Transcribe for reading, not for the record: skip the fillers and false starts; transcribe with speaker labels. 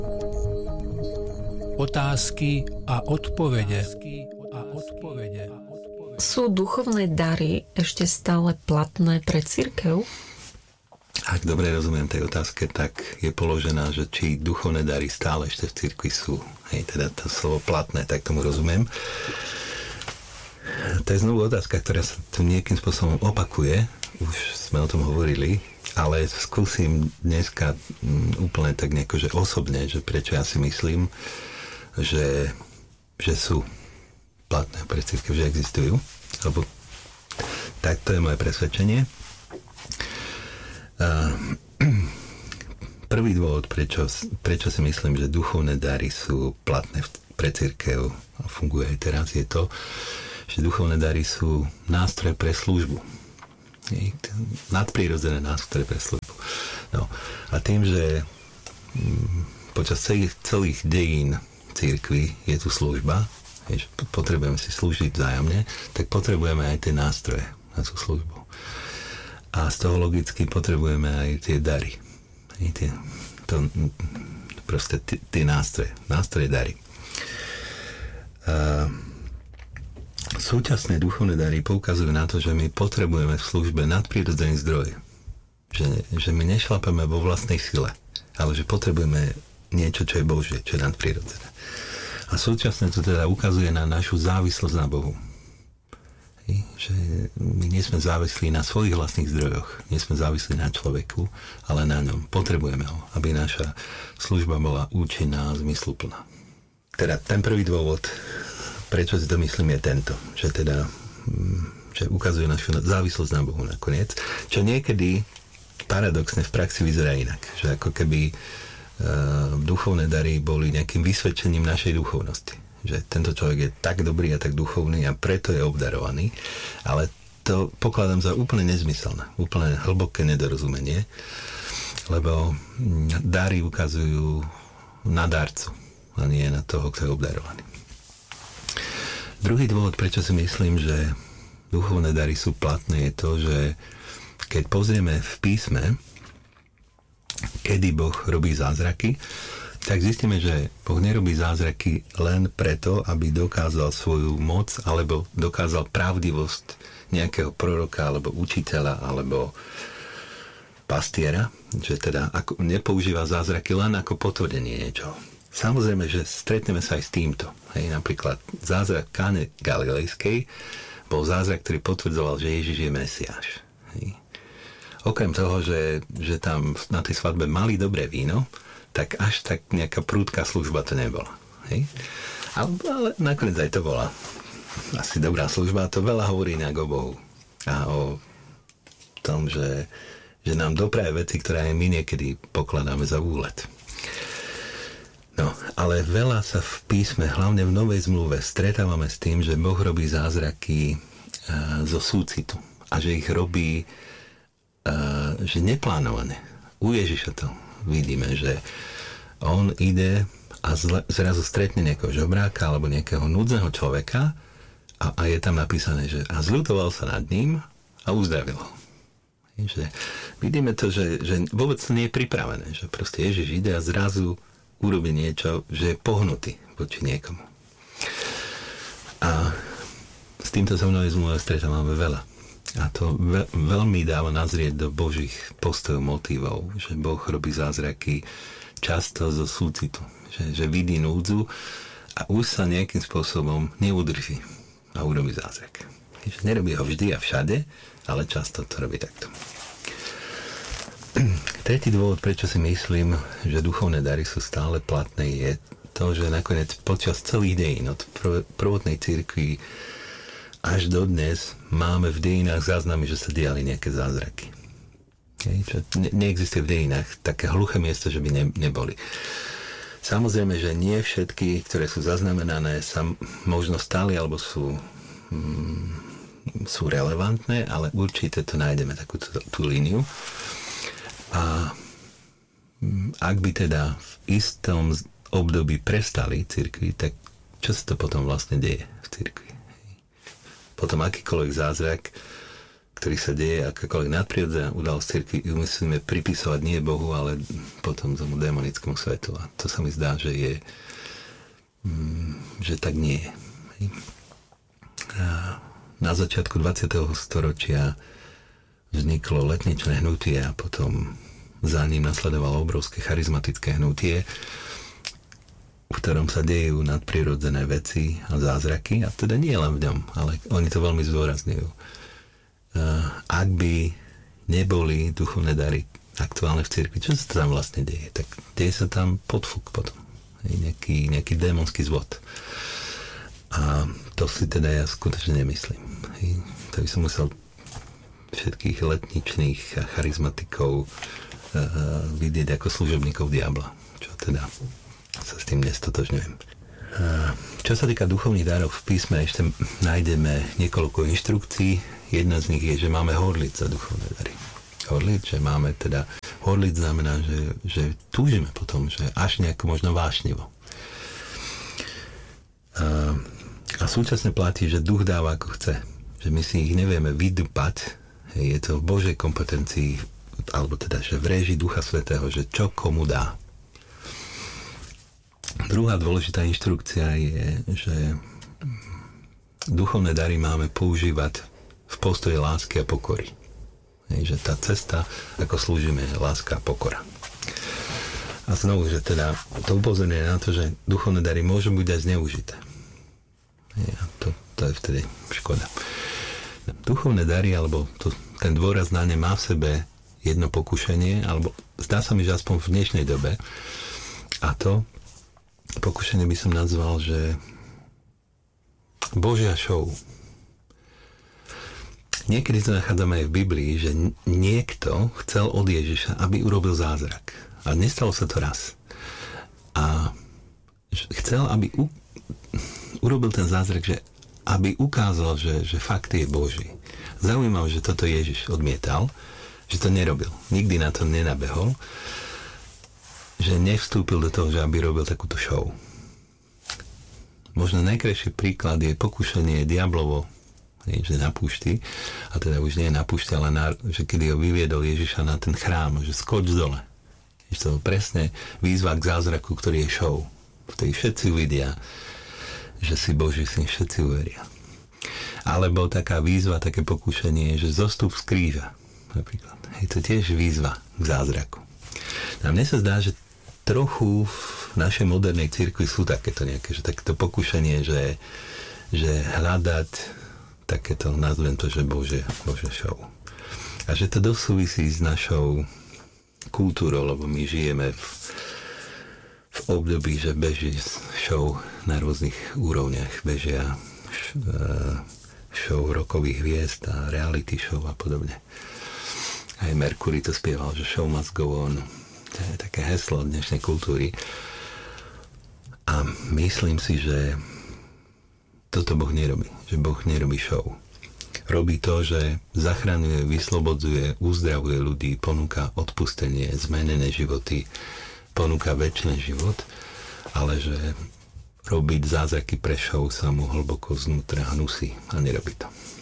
Speaker 1: Otázky a odpovede.
Speaker 2: Sú duchovné dary ešte stále platné pre cirkev?
Speaker 3: Ak dobre rozumiem tej otázke, tak je položená, že či duchovné dary stále ešte v cirkvi sú. Hej, teda to slovo platné, tak tomu rozumiem. To je znovu otázka, ktorá sa tu nejakým spôsobom opakuje. Už sme o tom hovorili, ale skúsim dneska úplne tak nejako, že osobne, že prečo ja si myslím, že sú platné pre cirkev, že existujú. Lebo tak to je moje presvedčenie. Prvý dôvod, prečo si myslím, že duchovné dary sú platné pre cirkev a funguje aj teraz, je to, že duchovné dary sú nástroje pre službu. Nadprirodzené nástroje pre službu. No, a tým, že počas celých dejín cirkvi je tu služba, že potrebujeme si slúžiť vzájomne, tak potrebujeme aj tie nástroje na tú službu. A z toho logicky potrebujeme aj tie dary. Tie nástroje dary. Súčasné duchovné dary poukazujú na to, že my potrebujeme v službe nadprirodzený zdroj. Že my nešlapeme vo vlastnej sile, ale že potrebujeme niečo, čo je Božie, čo je nadprirodzené. A súčasne to teda ukazuje na našu závislosť na Bohu. Že my nie sme závislí na svojich vlastných zdrojoch, nie sme závislí na človeku, ale na ňom. Potrebujeme ho, aby naša služba bola účinná a zmysluplná. Teda ten prvý dôvod, prečo si to myslím, je tento, že ukazuje našu závislosť na Bohu nakoniec, čo niekedy paradoxne v praxi vyzerá inak, že ako keby duchovné dary boli nejakým vysvedčením našej duchovnosti. Že tento človek je tak dobrý a tak duchovný a preto je obdarovaný, ale to pokladám za úplne nezmyselné, úplne hlboké nedorozumenie, lebo dary ukazujú na darcu a nie na toho, kto je obdarovaný. Druhý dôvod, prečo si myslím, že duchovné dary sú platné, je to, že keď pozrieme v písme, kedy Boh robí zázraky, tak zistíme, že Boh nerobí zázraky len preto, aby dokázal svoju moc alebo dokázal pravdivosť nejakého proroka alebo učiteľa alebo pastiera, že teda nepoužíva zázraky len ako potvrdenie niečoho. Samozrejme, že stretneme sa aj s týmto. Hej, napríklad zázrak Káne Galilejskej bol zázrak, ktorý potvrdzoval, že Ježiš je Mesiáš. Hej. Okrem toho, že tam na tej svadbe mali dobré víno, tak až tak nejaká prúdka služba to nebola. Hej? Ale nakoniec aj to bola asi dobrá služba. To veľa hovorí inak o Bohu. A o tom, že nám dopraje veci, ktoré aj my niekedy pokladáme za úlet. No, ale veľa sa v písme, hlavne v Novej zmluve, stretávame s tým, že Boh robí zázraky zo súcitu. A že ich robí že neplánované. U Ježiša to vidíme, že on ide a zrazu stretne nejakého žobráka alebo nejakého núdzneho človeka a je tam napísané, že a zľutoval sa nad ním a uzdravil ho. Že vidíme to, že vôbec to nie je pripravené, že proste Ježiš ide a zrazu urobí niečo, že je pohnutý voči niekomu. A s týmto sa v Novej zmluve stretávame veľa. A to veľmi dáva nazrieť do Božích postojov, motívov, že Boh robí zázraky často zo súcitu, že vidí núdzu a už sa nejakým spôsobom neudrží a urobí zázrak. Že nerobí ho vždy a všade, ale často to robí takto. Tretí dôvod, prečo si myslím, že duchovné dary sú stále platné, je to, že nakoniec počas celých dejín od prvotnej cirkvi až dodnes máme v dejinách záznamy, že sa diali nejaké zázraky. Neexistuje v dejinách také hluché miesto, že by neboli. Samozrejme, že nie všetky, ktoré sú zaznamenané, sa možno stali alebo sú relevantné, ale určite to nájdeme takú tú líniu. A ak by teda v istom období prestali cirkvi, tak čo sa to potom vlastne deje v cirkvi? Potom akýkoľvek zázrak, ktorý sa deje, akákoľvek nadprirodzená udalosť cirkvi, ju musíme pripisovať nie Bohu, ale potom tomu démonickému svetu. A to sa mi zdá, že je, že tak nie je. A na začiatku 20. storočia vzniklo letničné hnutie a potom za ním nasledovalo obrovské charizmatické hnutie, v ktorom sa dejú nadprirodzené veci a zázraky, a teda nie len v ňom, ale oni to veľmi zdôrazňujú. Ak by neboli duchovné dary aktuálne v cirkvi, čo sa tam vlastne deje? Tak deje sa tam podfúk potom. Nejaký démonský zvod. A to si teda ja skutočne nemyslím. To by som musel všetkých letničných a charizmatikov vidieť ako služobníkov diabla. Čo teda sa s tým nestotožňujem. Čo sa týka duchovných darov, v písme ešte nájdeme niekoľko inštrukcií. Jedna z nich je, že máme horliť za duchovné dary. Horliť, že máme teda... Horliť znamená, že túžime potom, že až nejako možno vášnivo. A súčasne platí, že duch dáva ako chce. Že my si ich nevieme vydupať. Je to v Božej kompetencii, alebo teda, že v réžii Ducha Svätého, že čo komu dá. Druhá dôležitá inštrukcia je, že duchovné dary máme používať v postoji lásky a pokory. Že tá cesta, ako slúžime, je láska a pokora. A znovu, že teda to upozorňuje na to, že duchovné dary môžu byť aj zneužité. A to je vtedy škoda. Duchovné dary, alebo ten dôraz na ne má v sebe jedno pokušenie, alebo zdá sa mi, že aspoň v dnešnej dobe, a to pokušenie by som nazval, že Božia show. Niekedy to nachádzame aj v Biblii, že niekto chcel od Ježiša, aby urobil zázrak. A nestalo sa to raz. A chcel, aby urobil ten zázrak, že aby ukázal, že fakt je Boží. Zaujímavé, že toto Ježiš odmietal, že to nerobil. Nikdy na to nenabehol, že nevstúpil do toho, že aby robil takúto show. Možno najkrajší príklad je pokušenie diablovo, že na púšti, a teda už nie na púšti, ale že kedy ho vyviedol Ježiša na ten chrám, že skoč dole. Že to presne výzva k zázraku, ktorý je show. V tej všetci uvidia, že si Boží syn, všetci uveria. Alebo taká výzva, také pokušenie, že zostup z kríža. Napríklad. Je to tiež výzva k zázraku. A mne sa zdá, že trochu v našej modernej cirkvi sú takéto nejaké, že takéto pokušenie, že hľadať takéto, nazvem to, že Bože show. A že to dosť súvisí s našou kultúrou, lebo my žijeme v období, že beží show na rôznych úrovniach. Bežia show rockových hviezd a reality show a podobne. Aj Mercury to spieval, že show must go on. To je také heslo dnešnej kultúry. A myslím si, že toto Boh nerobí. Že Boh nerobí show. Robí to, že zachraňuje, vyslobodzuje, uzdravuje ľudí, ponúka odpustenie, zmenené životy, ponúka večný život, ale že robiť zázraky pre show sa mu hlboko znútra hnusí a nerobí to.